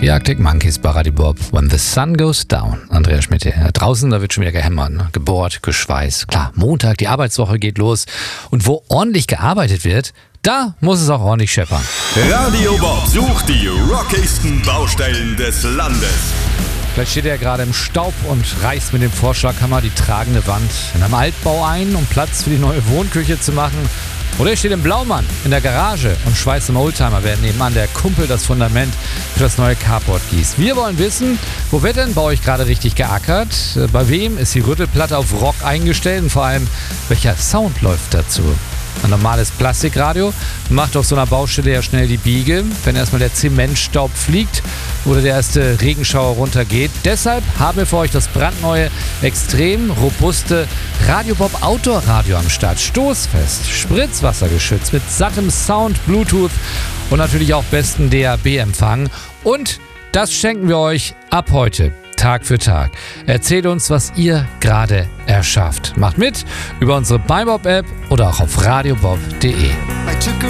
Die Arctic Monkeys bei Radio Bob. When the sun goes down. Andreas Schmidt hier. Draußen, da wird schon wieder gehämmert, ne? Gebohrt, geschweißt. Klar, Montag, die Arbeitswoche geht los. Und wo ordentlich gearbeitet wird, da muss es auch ordentlich scheppern. Radio Bob sucht die rockigsten Baustellen des Landes. Vielleicht steht er gerade im Staub und reißt mit dem Vorschlaghammer die tragende Wand in einem Altbau ein, um Platz für die neue Wohnküche zu machen. Oder er steht im Blaumann in der Garage und schweißt im Oldtimer, während nebenan der Kumpel das Fundament für das neue Carport gießt. Wir wollen wissen, wo wird denn bei euch gerade richtig geackert? Bei wem ist die Rüttelplatte auf Rock eingestellt und vor allem, welcher Sound läuft dazu? Ein normales Plastikradio macht auf so einer Baustelle ja schnell die Biege, wenn erstmal der Zementstaub fliegt oder der erste Regenschauer runtergeht. Deshalb haben wir für euch das brandneue, extrem robuste Radio Bob Outdoor Radio am Start. Stoßfest, spritzwassergeschützt, mit sattem Sound, Bluetooth und natürlich auch besten DAB-Empfang. Und das schenken wir euch ab heute. Tag für Tag. Erzählt uns, was ihr gerade erschafft. Macht mit über unsere MyBob-App oder auch auf radiobob.de.